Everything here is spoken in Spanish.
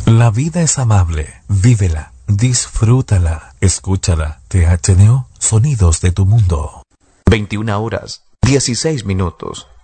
La vida es amable. Vívela, disfrútala, escúchala. THNO, sonidos de tu mundo. 21 horas, 16 minutos.